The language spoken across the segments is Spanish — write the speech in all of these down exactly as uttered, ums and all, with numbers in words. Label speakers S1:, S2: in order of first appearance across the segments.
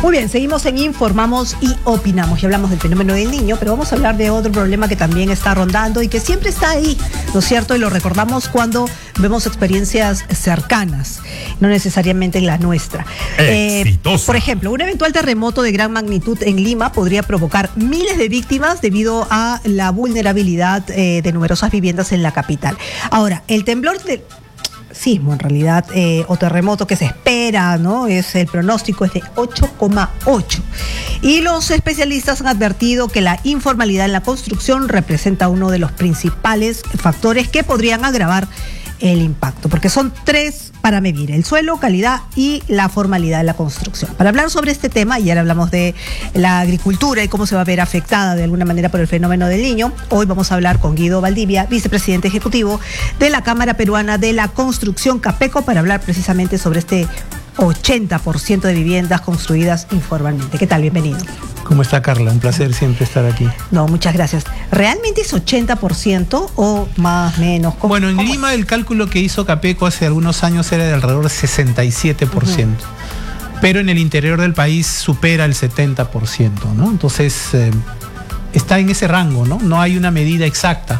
S1: Muy bien, seguimos en Informamos y Opinamos. Ya hablamos del fenómeno del niño, pero vamos a hablar de otro problema que también está rondando y que siempre está ahí, ¿no es cierto? Y lo recordamos cuando vemos experiencias cercanas, no necesariamente en la nuestra. Eh, por ejemplo, un eventual terremoto de gran magnitud en Lima podría provocar miles de víctimas debido a la vulnerabilidad eh, de numerosas viviendas en la capital. Ahora, el temblor de... sismo en realidad, eh, o terremoto que se espera, ¿no? Es el pronóstico es de ocho coma ocho. Y los especialistas han advertido que la informalidad en la construcción representa uno de los principales factores que podrían agravar el impacto, porque son tres para medir: el suelo, calidad y la formalidad de la construcción. Para hablar sobre este tema, y ahora hablamos de la agricultura y cómo se va a ver afectada de alguna manera por el fenómeno del niño, hoy vamos a hablar con Guido Valdivia, vicepresidente ejecutivo de la Cámara Peruana de la Construcción, CAPECO, para hablar precisamente sobre este ochenta por ciento de viviendas construidas informalmente. ¿Qué tal? Bienvenido.
S2: ¿Cómo está, Carla? Un placer siempre estar aquí.
S1: No, muchas gracias. ¿Realmente es ochenta por ciento o más, menos?
S2: Bueno, en Lima el cálculo que hizo CAPECO hace algunos años era de alrededor de sesenta y siete por ciento. Uh-huh. Pero en el interior del país supera el setenta por ciento, ¿no? Entonces, eh, está en ese rango, ¿no? No hay una medida exacta.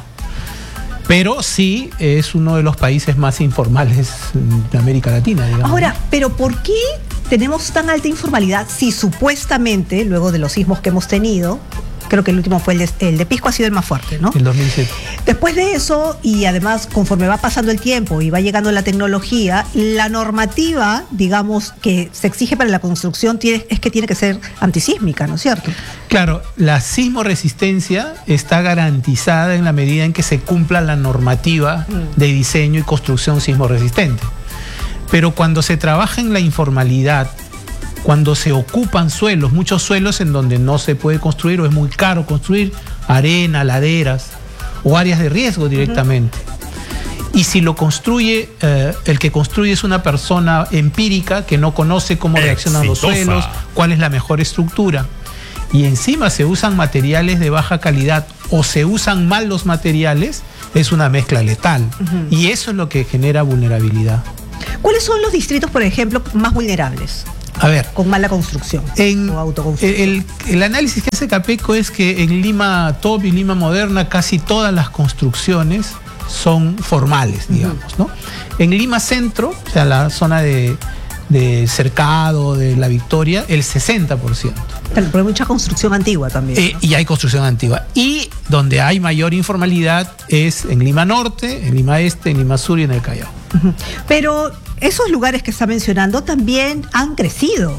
S2: Pero sí es uno de los países más informales de América Latina, digamos.
S1: Ahora, ¿pero por qué tenemos tan alta informalidad si supuestamente, luego de los sismos que hemos tenido, creo que el último fue el de, el de Pisco, ha sido el más fuerte, ¿no?
S2: El dos mil siete.
S1: Después de eso, y además conforme va pasando el tiempo y va llegando la tecnología, la normativa, digamos, que se exige para la construcción tiene, es que tiene que ser antisísmica, ¿no es cierto?
S2: Claro, la sismoresistencia está garantizada en la medida en que se cumpla la normativa mm. de diseño y construcción sismoresistente. Pero cuando se trabaja en la informalidad, cuando se ocupan suelos, muchos suelos en donde no se puede construir o es muy caro construir, arena, laderas o áreas de riesgo directamente. Uh-huh. Y si lo construye, eh, el que construye es una persona empírica que no conoce cómo reaccionan los suelos, cuál es la mejor estructura. Y encima se usan materiales de baja calidad o se usan mal los materiales, es una mezcla letal. Uh-huh. Y eso es lo que genera vulnerabilidad.
S1: ¿Cuáles son los distritos, por ejemplo, más vulnerables?
S2: A ver,
S1: con mala construcción
S2: en,
S1: o autoconstrucción.
S2: El, el análisis que hace CAPECO es que en Lima Top y Lima Moderna casi todas las construcciones son formales, digamos, uh-huh. ¿no? En Lima Centro, o sea, la zona de, de Cercado, de La Victoria, el sesenta por ciento.
S1: Pero hay mucha construcción antigua también.
S2: Eh,
S1: ¿no?
S2: Y hay construcción antigua. Y donde hay mayor informalidad es en Lima Norte, en Lima Este, en Lima Sur y en el Callao.
S1: Uh-huh. Pero esos lugares que está mencionando también han crecido.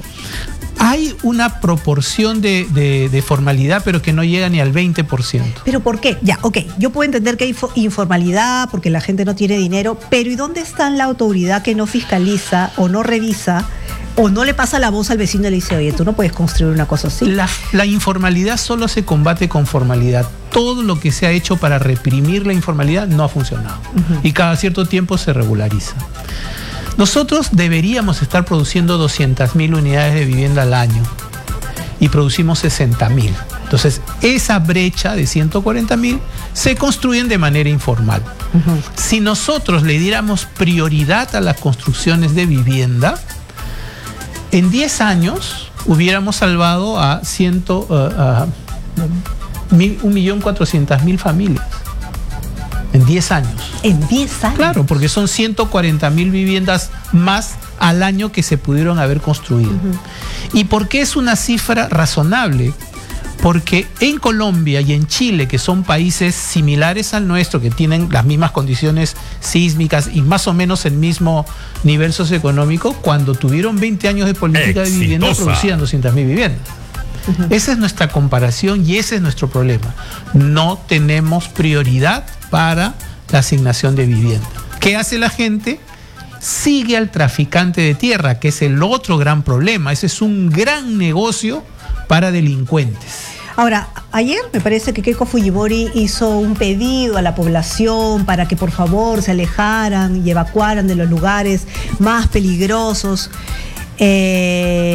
S2: Hay una proporción de, de, de formalidad, pero que no llega ni al veinte por ciento.
S1: ¿Pero por qué? Ya, ok, yo puedo entender que hay informalidad porque la gente no tiene dinero, pero ¿y dónde está la autoridad que no fiscaliza o no revisa o no le pasa la voz al vecino y le dice, oye, tú no puedes construir una cosa así?
S2: La, la informalidad solo se combate con formalidad. Todo lo que se ha hecho para reprimir la informalidad no ha funcionado. Uh-huh. Y cada cierto tiempo se regulariza. Nosotros deberíamos estar produciendo doscientas mil unidades de vivienda al año y producimos sesenta mil. Entonces, esa brecha de ciento cuarenta mil se construyen de manera informal. Uh-huh. Si nosotros le diéramos prioridad a las construcciones de vivienda, en diez años hubiéramos salvado a ciento, uh, a un millón cuatrocientas mil familias. En diez años.
S1: ¿En diez años?
S2: Claro, porque son ciento cuarenta mil viviendas más al año que se pudieron haber construido. Uh-huh. ¿Y por qué es una cifra razonable? Porque en Colombia y en Chile, que son países similares al nuestro, que tienen las mismas condiciones sísmicas y más o menos el mismo nivel socioeconómico, cuando tuvieron veinte años de política Exitosa. de vivienda, producían doscientas mil viviendas. Uh-huh. Esa es nuestra comparación y ese es nuestro problema. No tenemos prioridad para la asignación de vivienda. ¿Qué hace la gente? Sigue al traficante de tierra, que es el otro gran problema. Ese es un gran negocio para delincuentes.
S1: Ahora, ayer me parece que Keiko Fujimori hizo un pedido a la población para que por favor se alejaran y evacuaran de los lugares más peligrosos. Eh,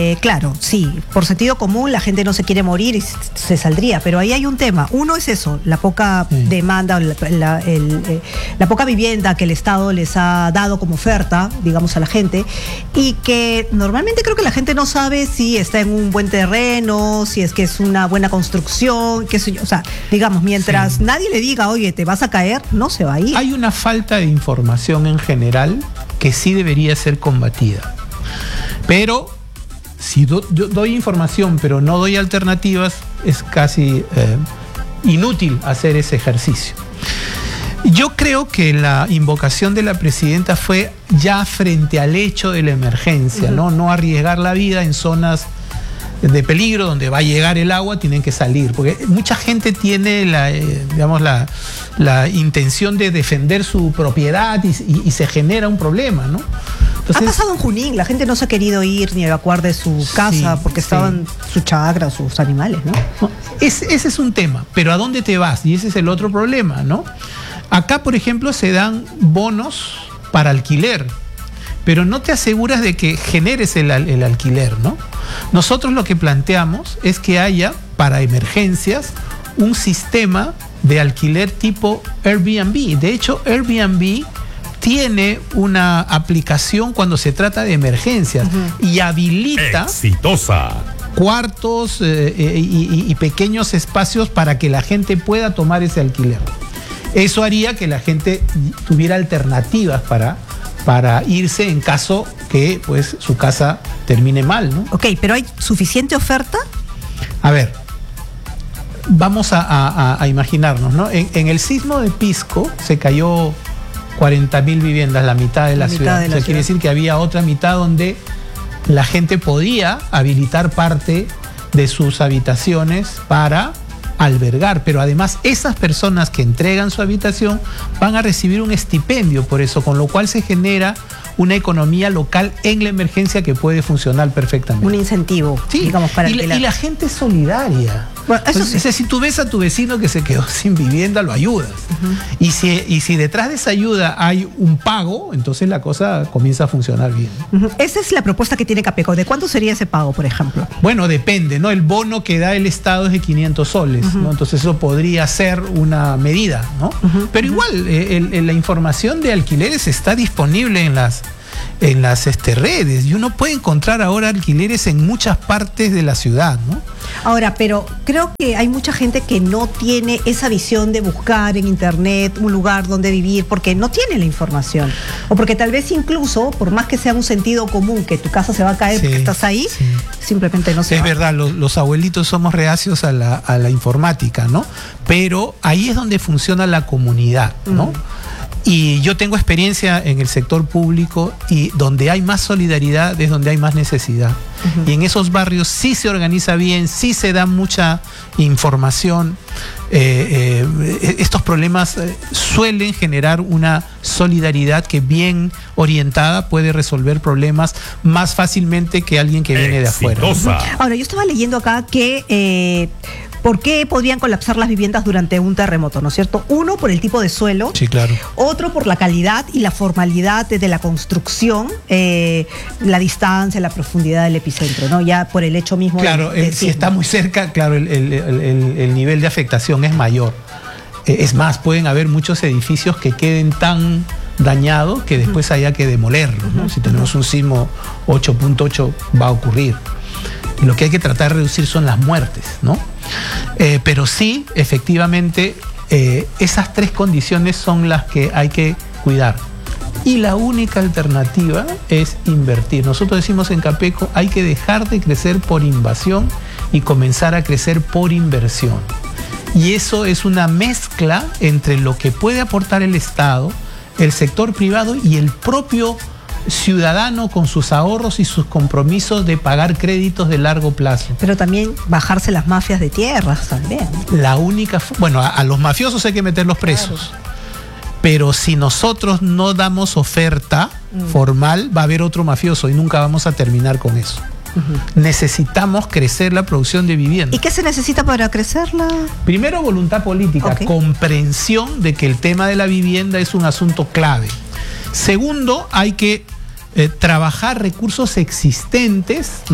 S1: Eh, claro, sí, por sentido común la gente no se quiere morir y se saldría, pero ahí hay un tema. Uno es eso, la poca sí. demanda, la, la, el, eh, la poca vivienda que el Estado les ha dado como oferta, digamos, a la gente, y que normalmente creo que la gente no sabe si está en un buen terreno, si es que es una buena construcción, qué sé yo. O sea, digamos, mientras sí. nadie le diga, oye, te vas a caer, no se va a ir.
S2: Hay una falta de información en general que sí debería ser combatida. Pero si do, yo doy información pero no doy alternativas, es casi eh, inútil hacer ese ejercicio. Yo creo que la invocación de la presidenta fue ya frente al hecho de la emergencia, uh-huh. ¿no? No arriesgar la vida en zonas de peligro donde va a llegar el agua, tienen que salir, porque mucha gente tiene la, eh, digamos, la, la intención de defender su propiedad y, y, y se genera un problema, ¿no?
S1: Entonces, ha pasado en Junín, la gente no se ha querido ir ni evacuar de su casa sí, porque estaban sí. su chacra, sus animales, ¿no?
S2: no es, ese es un tema, pero ¿a dónde te vas? Y ese es el otro problema, ¿no? Acá, por ejemplo, se dan bonos para alquiler, pero no te aseguras de que generes el, el alquiler, ¿no? Nosotros lo que planteamos es que haya, para emergencias, un sistema de alquiler tipo Airbnb. De hecho, Airbnb tiene una aplicación cuando se trata de emergencias uh-huh. y habilita
S3: exitosa
S2: cuartos eh, eh, y, y pequeños espacios para que la gente pueda tomar ese alquiler. Eso haría que la gente tuviera alternativas para, para irse en caso que pues su casa termine mal, ¿no?
S1: Ok, pero ¿hay suficiente oferta?
S2: A ver, vamos a, a, a imaginarnos, ¿no? En, en el sismo de Pisco se cayó cuarenta mil viviendas, la mitad de la, la ciudad. Mitad de la o sea, ciudad. Quiere decir que había otra mitad donde la gente podía habilitar parte de sus habitaciones para albergar, pero además esas personas que entregan su habitación van a recibir un estipendio por eso, con lo cual se genera una economía local en la emergencia que puede funcionar perfectamente.
S1: Un incentivo,
S2: sí,
S1: digamos, para
S2: y, la, y la gente es solidaria. Bueno, eso sí. O sea, si tú ves a tu vecino que se quedó sin vivienda, lo ayudas. Uh-huh. Y, si, y si detrás de esa ayuda hay un pago, entonces la cosa comienza a funcionar bien.
S1: Uh-huh. Esa es la propuesta que tiene Capeco. ¿De cuánto sería ese pago, por ejemplo?
S2: Bueno, depende, ¿no? El bono que da el Estado es de quinientos soles, uh-huh. ¿no? Entonces eso podría ser una medida, ¿no? Uh-huh. Pero uh-huh. igual, el, el, la información de alquileres está disponible en las... en las este, redes, y uno puede encontrar ahora alquileres en muchas partes de la ciudad, ¿no?
S1: Ahora, pero creo que hay mucha gente que no tiene esa visión de buscar en internet un lugar donde vivir porque no tiene la información, o porque tal vez incluso, por más que sea un sentido común que tu casa se va a caer sí, porque estás ahí, sí. simplemente no se
S2: Es
S1: va.
S2: verdad, los, los abuelitos somos reacios a la, a la informática, ¿no? Pero ahí es donde funciona la comunidad, ¿no? Mm. Y yo tengo experiencia en el sector público, y donde hay más solidaridad es donde hay más necesidad. Uh-huh. Y en esos barrios sí se organiza bien, sí se da mucha información. Eh, eh, estos problemas eh, suelen generar una solidaridad que bien orientada puede resolver problemas más fácilmente que alguien que viene
S3: Exitosa.
S2: de afuera.
S1: Ahora, yo estaba leyendo acá que... Eh, ¿por qué podrían colapsar las viviendas durante un terremoto, no es cierto? Uno, por el tipo de suelo.
S2: Sí, claro.
S1: Otro, por la calidad y la formalidad de la construcción, eh, la distancia, la profundidad del epicentro, ¿no? Ya por el hecho mismo.
S2: Claro,
S1: de, de
S2: el, si está muy cerca, claro, el, el, el, el nivel de afectación es mayor. Eh, es más, pueden haber muchos edificios que queden tan dañados que después uh-huh. haya que demolerlos, ¿no? Uh-huh. Si tenemos un sismo ocho punto ocho va a ocurrir. Y lo que hay que tratar de reducir son las muertes, ¿no? Eh, pero sí, efectivamente, eh, esas tres condiciones son las que hay que cuidar. Y la única alternativa es invertir. Nosotros decimos en Capeco, hay que dejar de crecer por invasión y comenzar a crecer por inversión. Y eso es una mezcla entre lo que puede aportar el Estado, el sector privado y el propio ciudadano con sus ahorros y sus compromisos de pagar créditos de largo plazo.
S1: Pero también bajarse las mafias de tierras también.
S2: La única, bueno, a, a los mafiosos hay que meterlos presos. Claro. Pero si nosotros no damos oferta mm. formal, va a haber otro mafioso y nunca vamos a terminar con eso. Uh-huh. Necesitamos crecer la producción de vivienda.
S1: ¿Y qué se necesita para crecerla?
S2: Primero, voluntad política, okay. comprensión de que el tema de la vivienda es un asunto clave. Segundo, hay que eh, trabajar recursos existentes, ¿no?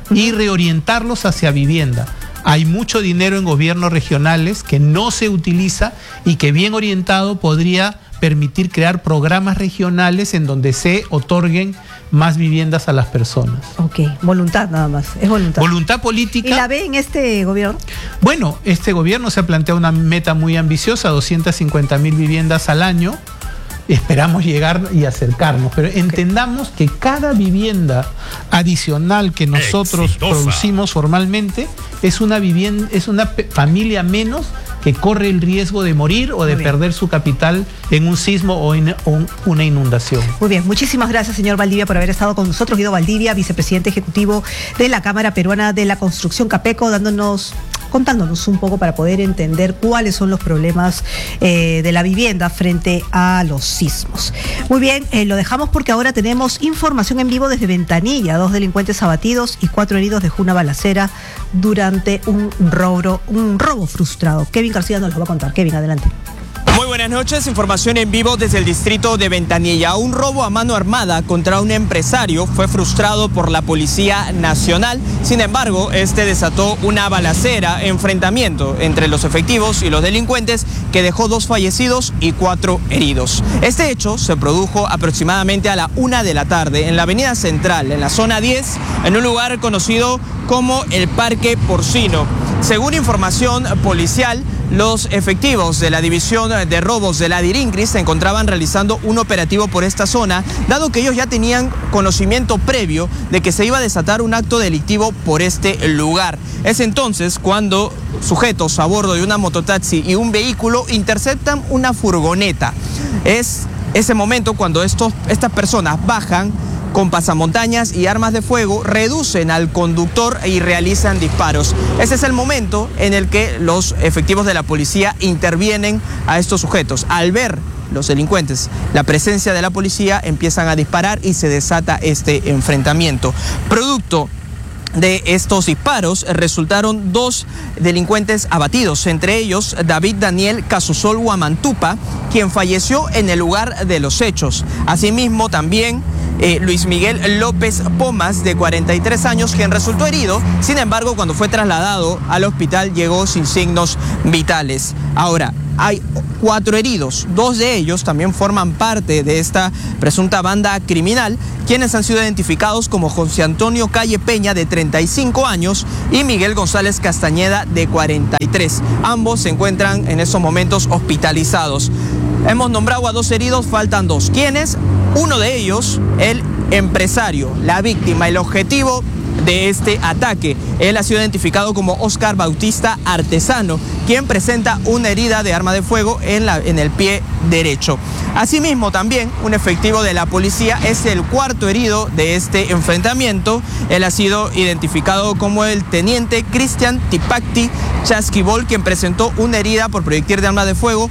S2: y reorientarlos hacia vivienda. Hay mucho dinero en gobiernos regionales que no se utiliza y que bien orientado podría permitir crear programas regionales en donde se otorguen más viviendas a las personas.
S1: Ok, voluntad nada más, es voluntad.
S2: Voluntad política.
S1: ¿Y la ve en este gobierno?
S2: Bueno, este gobierno se ha planteado una meta muy ambiciosa, doscientas cincuenta mil viviendas al año. Esperamos llegar y acercarnos, pero entendamos que cada vivienda adicional que nosotros Exitosa. producimos formalmente es una vivienda, es una familia menos que corre el riesgo de morir o de perder su capital en un sismo o en una inundación.
S1: Muy bien, muchísimas gracias, señor Valdivia, por haber estado con nosotros. Guido Valdivia, vicepresidente ejecutivo de la Cámara Peruana de la Construcción, CAPECO, dándonos... contándonos un poco para poder entender cuáles son los problemas eh, de la vivienda frente a los sismos. Muy bien, eh, lo dejamos porque ahora tenemos información en vivo desde Ventanilla. Dos delincuentes abatidos y cuatro heridos dejó una balacera durante un robo, un robo frustrado. Kevin García nos lo va a contar. Kevin, adelante.
S3: Muy buenas noches, información en vivo desde el distrito de Ventanilla. Un robo a mano armada contra un empresario fue frustrado por la Policía Nacional. Sin embargo, este desató una balacera, enfrentamiento entre los efectivos y los delincuentes que dejó dos fallecidos y cuatro heridos. Este hecho se produjo aproximadamente a la una de la tarde en la avenida Central, en la zona diez, en un lugar conocido como el Parque Porcino. Según información policial, los efectivos de la División de Robos de la DIRINCRIS se encontraban realizando un operativo por esta zona, dado que ellos ya tenían conocimiento previo de que se iba a desatar un acto delictivo por este lugar. Es entonces cuando sujetos a bordo de una mototaxi y un vehículo interceptan una furgoneta. Es ese momento cuando estos, estas personas bajan con pasamontañas y armas de fuego, reducen al conductor y realizan disparos. Ese es el momento en el que los efectivos de la policía intervienen a estos sujetos. Al ver los delincuentes la presencia de la policía, empiezan a disparar y se desata este enfrentamiento. Producto de estos disparos resultaron dos delincuentes abatidos, entre ellos David Daniel Casusol Guamantupa, quien falleció en el lugar de los hechos. Asimismo también Eh, Luis Miguel López Pomas, de cuarenta y tres años, quien resultó herido. Sin embargo, cuando fue trasladado al hospital llegó sin signos vitales. Ahora, hay cuatro heridos, dos de ellos también forman parte de esta presunta banda criminal, quienes han sido identificados como José Antonio Calle Peña, de treinta y cinco años, y Miguel González Castañeda, de cuarenta y tres. Ambos se encuentran en estos momentos hospitalizados. Hemos nombrado a dos heridos, faltan dos. ¿Quiénes? Uno de ellos, el empresario, la víctima, el objetivo de este ataque. Él ha sido identificado como Oscar Bautista Artesano, quien presenta una herida de arma de fuego en, la, en el pie derecho. Asimismo, también un efectivo de la policía es el cuarto herido de este enfrentamiento. Él ha sido identificado como el teniente Cristian Tipacti Chasquibol, quien presentó una herida por proyectil de arma de fuego